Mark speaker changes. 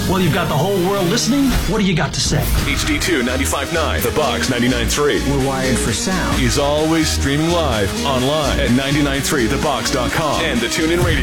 Speaker 1: Well, you've got the whole world listening. What do you got to say?
Speaker 2: HD2 95.9, The Box 99.3.
Speaker 3: We're wired for sound.
Speaker 2: Is always streaming live online at 993thebox.com and the TuneIn Radio